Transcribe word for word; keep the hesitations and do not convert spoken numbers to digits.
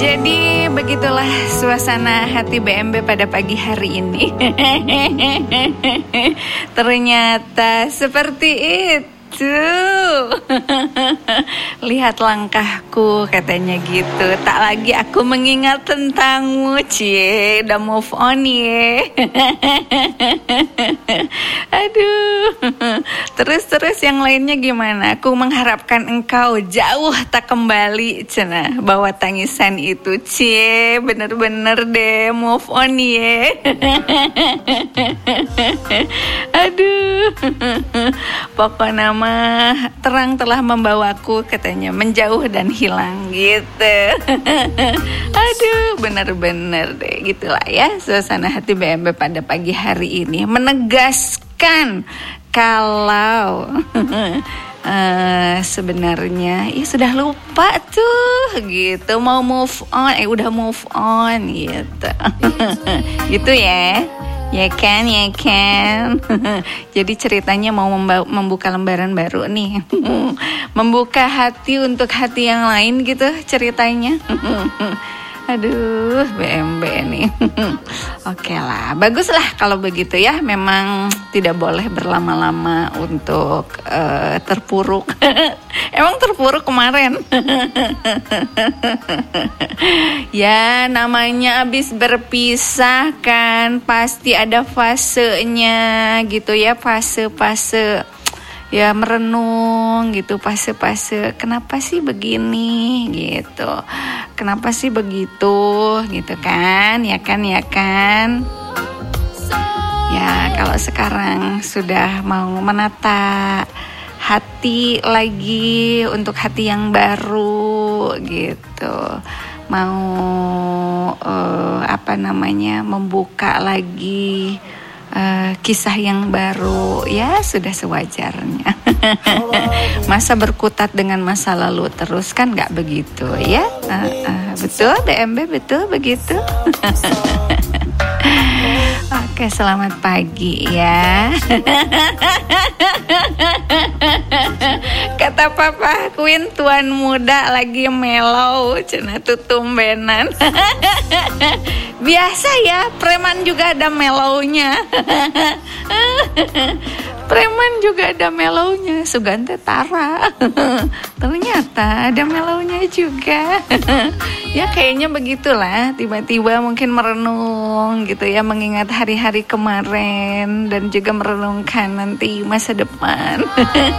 Jadi begitulah suasana hati B M B pada pagi hari ini. Ternyata seperti itu. Lihat langkahku, katanya gitu. Tak lagi aku mengingat tentangmu, cie. Udah move on ya. Aduh. Terus-terus yang lainnya gimana? Aku mengharapkan engkau jauh tak kembali, cina. Bawa tangisan itu, cie. Bener-bener deh move on ya. Aduh. Pokoknya mah terang telah membawaku, katanya, menjauh dan hilang gitu. Aduh, bener-bener deh, gitulah ya suasana hati B M B pada pagi hari ini, menegaskan kalau uh, sebenarnya ya sudah lupa tuh gitu, mau move on, eh udah move on gitu. Gitu ya. Ya kan, ya kan. Jadi ceritanya mau memba- membuka lembaran baru nih. Membuka hati untuk hati yang lain gitu ceritanya. Aduh, B M B nih. Oke lah, bagus lah kalau begitu ya. Memang tidak boleh berlama-lama untuk uh, terpuruk. Emang terpuruk kemarin. Ya, namanya abis berpisah kan pasti ada fasenya gitu ya, fase-fase. Ya merenung gitu, fase-fase kenapa sih begini gitu, kenapa sih begitu gitu kan, ya kan, ya kan. Ya kalau sekarang sudah mau menata hati lagi untuk hati yang baru gitu, mau uh, apa namanya membuka lagi Uh, kisah yang baru, ya sudah sewajarnya. Masa berkutat dengan masa lalu terus kan nggak begitu ya. uh, uh, Betul B M B, betul begitu. Oke, selamat pagi ya. Kata Papa Queen, tuan muda lagi mellow, cina tutumbenan. Biasa ya, preman juga ada mellownya. Preman juga ada mellownya. Sugante Tara. Ternyata ada mellownya juga. Ya kayaknya begitulah. Tiba-tiba mungkin merenung gitu ya, mengingat hari-hari kemarin dan juga merenungkan nanti masa depan.